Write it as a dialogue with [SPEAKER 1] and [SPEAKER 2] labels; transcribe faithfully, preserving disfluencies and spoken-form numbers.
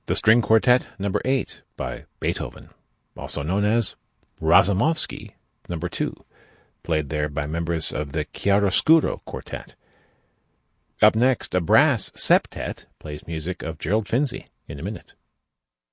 [SPEAKER 1] The String Quartet Number eight by Beethoven, also known as Razumovsky Number two, played there by members of the Chiaroscuro Quartet. Up next, a brass septet plays music of Gerald Finzi in a minute.